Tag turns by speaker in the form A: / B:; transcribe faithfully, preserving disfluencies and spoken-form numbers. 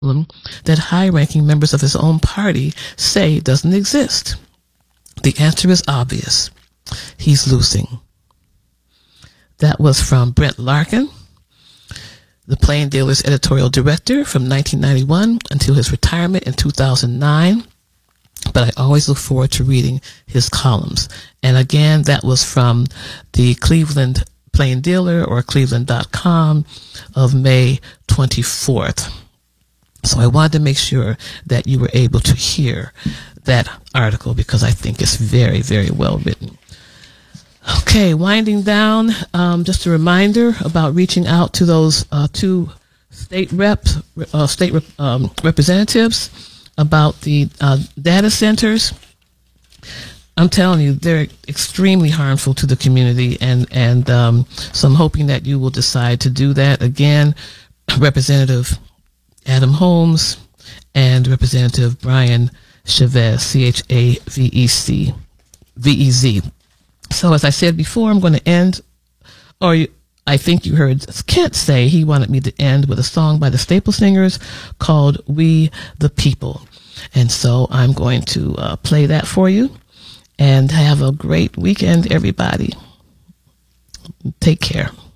A: that high-ranking members of his own party say doesn't exist? The answer is obvious. He's losing. That was from Brent Larkin, the Plain Dealer's editorial director from nineteen ninety-one until his retirement in two thousand nine. But I always look forward to reading his columns. And again, that was from the Cleveland Plain Dealer, or cleveland dot com, of May twenty-fourth. So I wanted to make sure that you were able to hear that article because I think it's very, very well written. Okay, winding down, um, just a reminder about reaching out to those uh, two state reps, uh, state rep, um, representatives about the uh, data centers. I'm telling you, they're extremely harmful to the community, and and um, so I'm hoping that you will decide to do that. Again, Representative Adam Holmes and Representative Brian Chavez, C H A V E C, V E Z. So as I said before, I'm going to end, or you, I think you heard Kent say he wanted me to end with a song by the Staple Singers called We the People. And so I'm going to uh, play that for you. And have a great weekend, everybody. Take care.